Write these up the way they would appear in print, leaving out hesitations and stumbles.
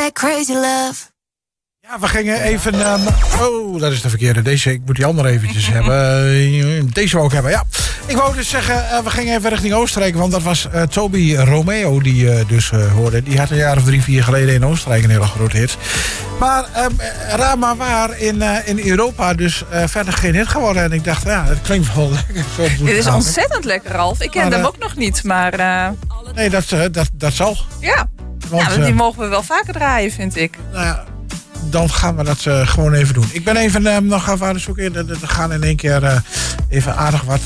that crazy love. Ja, we gingen even... oh, dat is de verkeerde. Deze, ik moet die andere eventjes hebben. Deze wou ik hebben, ja. Ik wou dus zeggen, we gingen even richting Oostenrijk. Want dat was Toby Romeo die dus hoorde. Die had een jaar of 3-4 geleden in Oostenrijk een hele grote hit. Maar raar maar waar, in Europa dus verder geen hit geworden. En ik dacht, ja, het klinkt wel lekker. Dit is ontzettend lekker, Ralf. Ik ken hem ook nog niet, maar... Nee, dat zal. Ja, want, die mogen we wel vaker draaien, vind ik. Nou ja, dan gaan we dat gewoon even doen. Ik ben even nog even aan het zoeken. Er gaan in één keer even aardig wat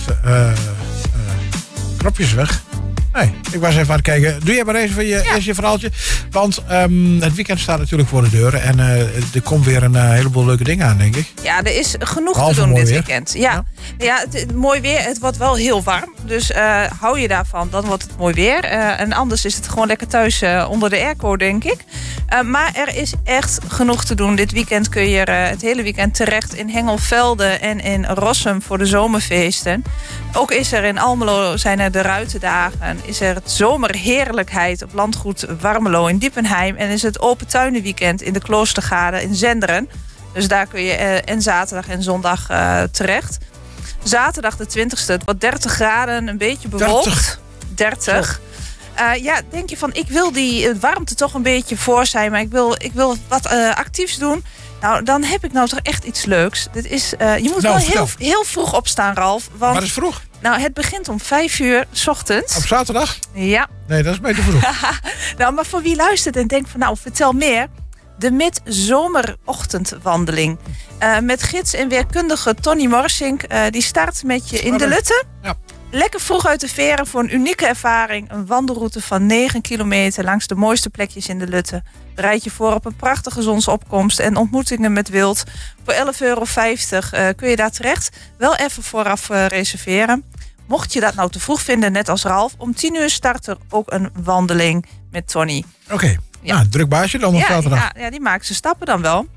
knopjes weg. Nee, ik was even aan het kijken. Doe jij maar even eerst je verhaaltje. Want het weekend staat natuurlijk voor de deur. En er komt weer een heleboel leuke dingen aan, denk ik. Ja, er is genoeg te doen dit weekend. Ja, mooi weer. Het wordt wel heel warm. Dus hou je daarvan, dan wordt het mooi weer. En anders is het gewoon lekker thuis onder de airco, denk ik. Maar er is echt genoeg te doen. Dit weekend kun je het hele weekend terecht in Hengelvelde en in Rossum voor de zomerfeesten. Ook is er in Almelo zijn er de Ruitendagen. Is er het zomerheerlijkheid op landgoed Warmelo in Diepenheim. En is het open tuinenweekend in de Kloostergade in Zenderen. Dus daar kun je en zaterdag en zondag terecht. Zaterdag de 20e, het wordt 30 graden, een beetje bewolkt. 30. Denk je van, ik wil die warmte toch een beetje voor zijn, maar ik wil wat actiefs doen. Nou, dan heb ik nou toch echt iets leuks. Dit is, je moet wel heel vroeg opstaan, Ralf. Want, maar is vroeg? Nou, het begint om 5:00 's ochtends. Op zaterdag? Ja. Nee, dat is beter vroeg. Nou, maar voor wie luistert en denkt van, nou, vertel meer. De midzomerochtendwandeling. Met gids en weerkundige Tony Morsink. Die start met je in de Lutte. Ja. Lekker vroeg uit de veren voor een unieke ervaring. Een wandelroute van 9 kilometer langs de mooiste plekjes in de Lutte. Bereid je voor op een prachtige zonsopkomst en ontmoetingen met wild. Voor €11,50 kun je daar terecht. Wel even vooraf reserveren. Mocht je dat nou te vroeg vinden, net als Ralf, om 10:00 start er ook een wandeling met Tony. Oké. Ja, druk baasje dan op zaterdag. Ja, die maakt zijn stappen dan wel.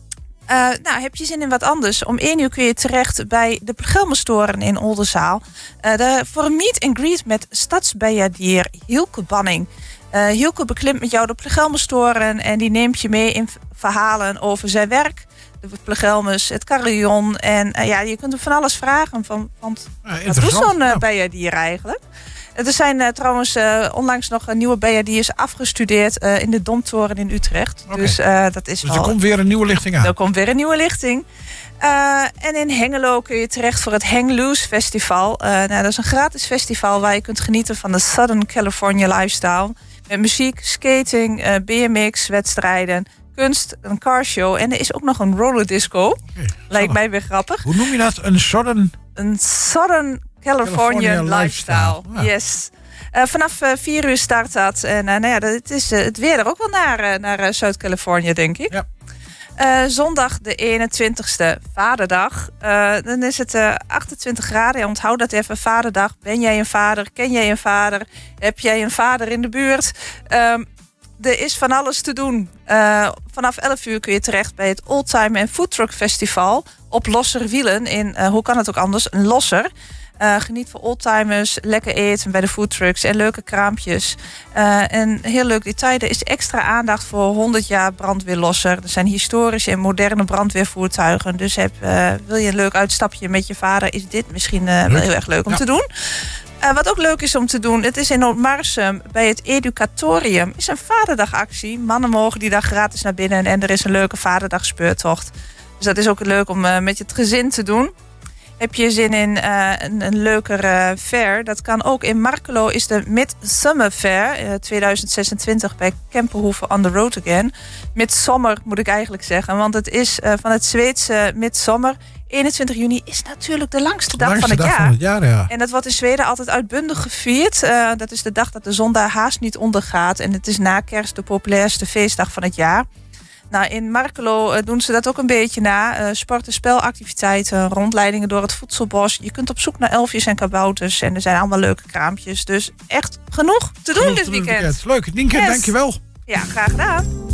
Heb je zin in wat anders? Om 1:00 kun je terecht bij de Pelgelmenstoren in Oldenzaal. Voor een meet and greet met stadsbejaardier Hielke Banning. Hielke beklimt met jou de Pelgelmenstoren en die neemt je mee in verhalen over zijn werk. De Pelgelmes, het carillon. En je kunt hem van alles vragen. Want wat doet zo'n bejaardier eigenlijk? Er zijn trouwens onlangs nog nieuwe bejaardiers afgestudeerd in de Domtoren in Utrecht. Okay. Dus dat is er komt weer een nieuwe lichting aan. Er komt weer een nieuwe lichting. En in Hengelo kun je terecht voor het Hang Loose Festival. Dat is een gratis festival waar je kunt genieten van de Southern California lifestyle. Met muziek, skating, BMX, wedstrijden, kunst, een carshow. En er is ook nog een rollerdisco. Lijkt mij weer grappig. Hoe noem je dat? Een Southern California lifestyle. Ja. Yes. Vanaf 4:00 start dat. En het is het weer er ook wel naar Zuid-Californië, denk ik. Ja. Zondag de 21ste, Vaderdag. Dan is het 28 graden. Onthoud dat even, Vaderdag. Ben jij een vader? Ken jij een vader? Heb jij een vader in de buurt? Er is van alles te doen. Vanaf 11:00 kun je terecht bij het Oldtime and Food Truck Festival op Losserwielen in, hoe kan het ook anders, een Losser. Geniet van oldtimers, lekker eten bij de foodtrucks en leuke kraampjes. En heel leuk detail, er is extra aandacht voor 100 jaar brandweer Losser. Er zijn historische en moderne brandweervoertuigen. Dus wil je een leuk uitstapje met je vader, is dit misschien wel heel erg leuk om te doen. Wat ook leuk is om te doen, het is in Noordmarsum bij het Educatorium. Is een vaderdagactie. Mannen mogen die dag gratis naar binnen en er is een leuke vaderdagsspeurtocht. Dus dat is ook leuk om met het gezin te doen. Heb je zin in een leukere fair? Dat kan ook. In Markelo is de Midsummer Fair 2026 bij Kempenhoeven on the road again. Midsommer moet ik eigenlijk zeggen. Want het is van het Zweedse Midsommer. 21 juni is natuurlijk de langste dag van het jaar. Ja. En dat wordt in Zweden altijd uitbundig gevierd. Dat is de dag dat de zon daar haast niet ondergaat. En het is na kerst de populairste feestdag van het jaar. Nou, in Markelo doen ze dat ook een beetje na. Sport- en spelactiviteiten, rondleidingen door het voedselbos. Je kunt op zoek naar elfjes en kabouters. En er zijn allemaal leuke kraampjes. Dus echt genoeg te doen dit weekend. Leuk, Nienke, dankjewel. Ja, graag gedaan.